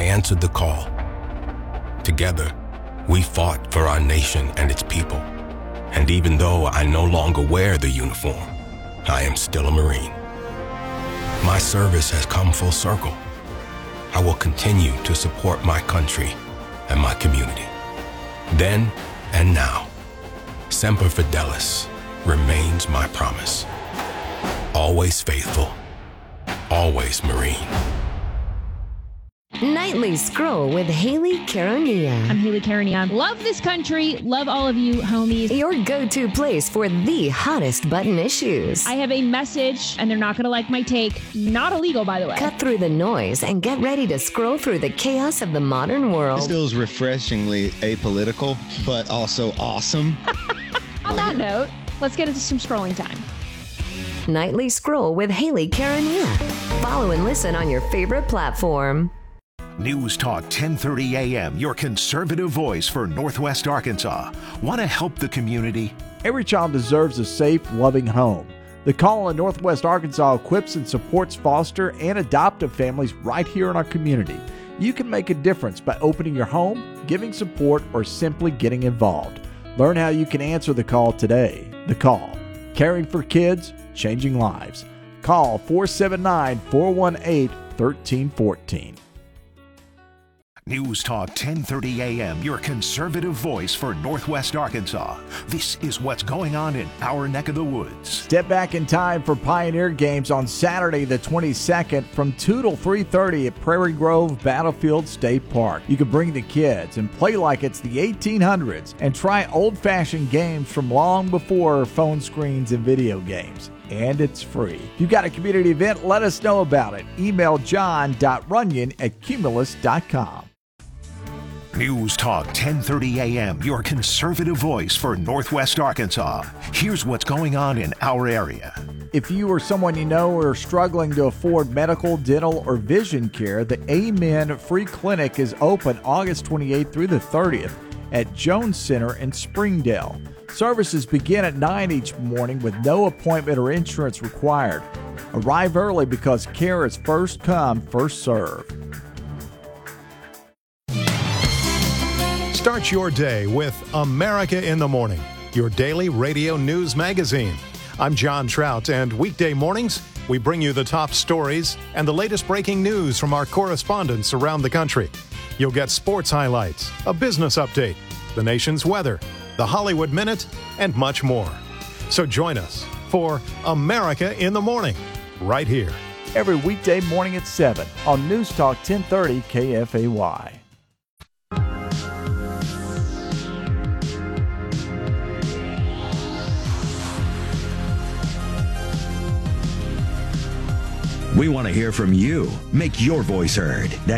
answered the call. Together, we fought for our nation and its people. And even though I no longer wear the uniform, I am still a Marine. My service has come full circle. I will continue to support my country and my community. Then and now, Semper Fidelis remains my promise. Always faithful, always Marine. Nightly Scroll with Haley Caronia. I'm Haley Caronia. Love this country. Love all of you homies. Your go-to place for the hottest button issues. I have a message, and they're not going to like my take. Not illegal, by the way. Cut through the noise and get ready to scroll through the chaos of the modern world. This feels refreshingly apolitical, but also awesome. On that note, let's get into some scrolling time. Nightly Scroll with Haley Caronia. Follow and listen on your favorite platform. News Talk 1030 AM, your conservative voice for Northwest Arkansas. Want to help the community? Every child deserves a safe, loving home. The Call in Northwest Arkansas equips and supports foster and adoptive families right here in our community. You can make a difference by opening your home, giving support, or simply getting involved. Learn how you can answer the call today. The Call. Caring for kids, changing lives. Call 479-418-1314. News Talk 1030 AM, your conservative voice for Northwest Arkansas. This is what's going on in our neck of the woods. Step back in time for Pioneer Games on Saturday the 22nd from 2 till 3:30 at Prairie Grove Battlefield State Park. You can bring the kids and play like it's the 1800s and try old-fashioned games from long before phone screens and video games. And it's free. If you've got a community event, let us know about it. Email john.runyon@cumulus.com. News Talk 1030 AM, your conservative voice for Northwest Arkansas. Here's what's going on in our area. If you or someone you know are struggling to afford medical, dental, or vision care, the Amen Free Clinic is open August 28th through the 30th at Jones Center in Springdale. Services begin at 9 each morning with no appointment or insurance required. Arrive early because care is first come, first served. Start your day with America in the Morning, your daily radio news magazine. I'm John Trout, and weekday mornings, we bring you the top stories and the latest breaking news from our correspondents around the country. You'll get sports highlights, a business update, the nation's weather, the Hollywood Minute, and much more. So join us for America in the Morning, right here. Every weekday morning at 7 on News Talk 1030 KFAY. We want to hear from you. Make your voice heard. That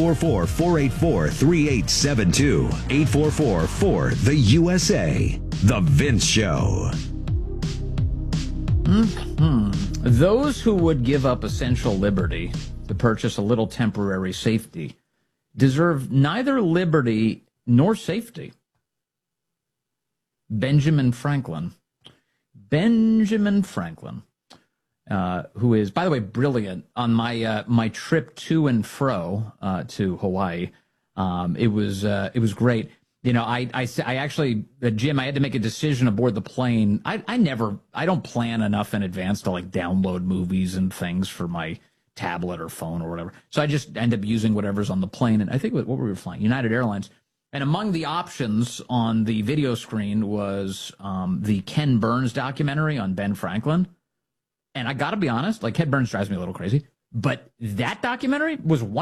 844-484-3872. 844-4-THE-USA. The Vince Show. Those who would give up essential liberty to purchase a little temporary safety deserve neither liberty nor safety. Benjamin Franklin. Who is, by the way, brilliant. On my trip to and fro to Hawaii, it was great. You know, I actually, Jim, I had to make a decision aboard the plane. I don't plan enough in advance to like download movies and things for my tablet or phone or whatever. So I just end up using whatever's on the plane. And I think what we were flying, United Airlines. And among the options on the video screen was the Ken Burns documentary on Ben Franklin. And I got to be honest, like Ken Burns drives me a little crazy, but that documentary was